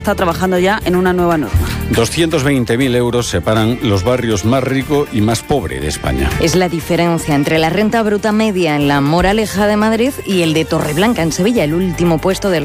Está trabajando ya en una nueva norma. 220.000 euros separan los barrios más rico y más pobre de España. Es la diferencia entre la renta bruta media en La Moraleja de Madrid y el de Torreblanca, en Sevilla, el último puesto del